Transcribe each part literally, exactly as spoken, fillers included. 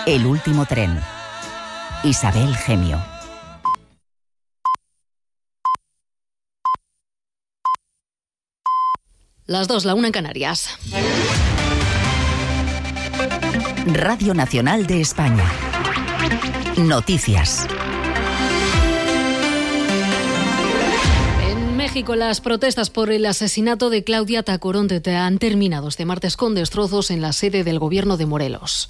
El último tren. Isabel Gemio. Las dos, la una en Canarias. Radio Nacional de España. Noticias. En México, las protestas por el asesinato de Claudia Tacoronte han terminado este martes con destrozos en la sede del gobierno de Morelos.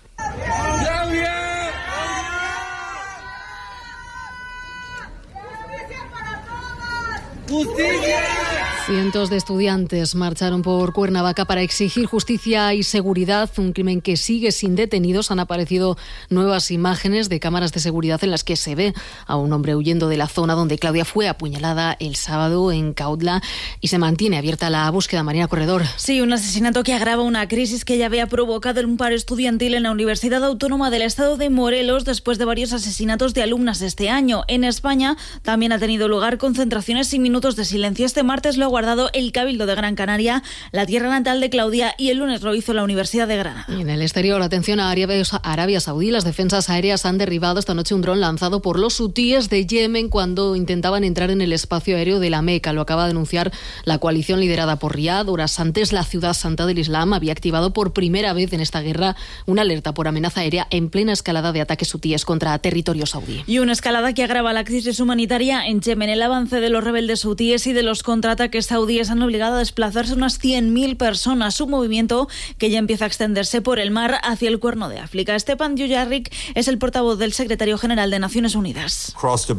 ¡Justicia! Cientos de estudiantes marcharon por Cuernavaca para exigir justicia y seguridad, un crimen que sigue sin detenidos. Han aparecido nuevas imágenes de cámaras de seguridad en las que se ve a un hombre huyendo de la zona donde Claudia fue apuñalada el sábado en Cautla, y se mantiene abierta la búsqueda. Marina Corredor. Sí, un asesinato que agrava una crisis que ya había provocado un paro estudiantil en la Universidad Autónoma del Estado de Morelos después de varios asesinatos de alumnas este año. En España también ha tenido lugar concentraciones y minutos de silencio. Este martes lo guardado el Cabildo de Gran Canaria, la tierra natal de Claudia, y el lunes lo hizo la Universidad de Granada. Y en el exterior, atención a Arabia, Arabia Saudí. Las defensas aéreas han derribado esta noche un dron lanzado por los hutíes de Yemen cuando intentaban entrar en el espacio aéreo de la Meca. Lo acaba de anunciar la coalición liderada por Riad. Horas antes, la ciudad santa del Islam había activado por primera vez en esta guerra una alerta por amenaza aérea en plena escalada de ataques hutíes contra territorio saudí. Y una escalada que agrava la crisis humanitaria en Yemen. El avance de los rebeldes hutíes y de los contraataques saudíes han obligado a desplazarse unas cien mil personas, un movimiento que ya empieza a extenderse por el mar hacia el Cuerno de África. Stepan Dujarric es el portavoz del secretario general de Naciones Unidas.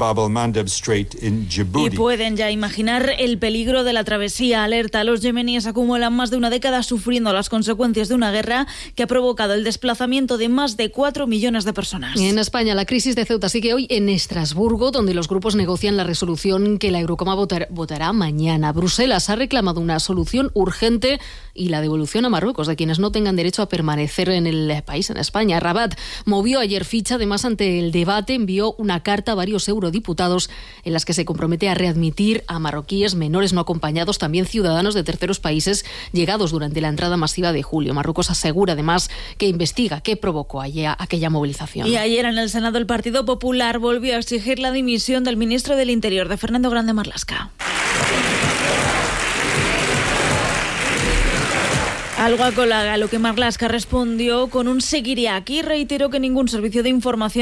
Y pueden ya imaginar el peligro de la travesía. Alerta: los yemeníes acumulan más de una década sufriendo las consecuencias de una guerra que ha provocado el desplazamiento de más de cuatro millones de personas. En España, la crisis de Ceuta sigue hoy en Estrasburgo, donde los grupos negocian la resolución que la Eurocámara votar, votará mañana. Bruselas ha reclamado una solución urgente y la devolución a Marruecos de quienes no tengan derecho a permanecer en el país, en España. Rabat movió ayer ficha. Además, ante el debate, envió una carta a varios eurodiputados en las que se compromete a readmitir a marroquíes menores no acompañados, también ciudadanos de terceros países llegados durante la entrada masiva de julio. Marruecos asegura además que investiga qué provocó allá aquella movilización. Y ayer en el Senado el Partido Popular volvió a exigir la dimisión del ministro del Interior, de Fernando Grande Marlaska. Algo a lo que Marlaska respondió con un seguiré aquí. Reiteró que ningún servicio de información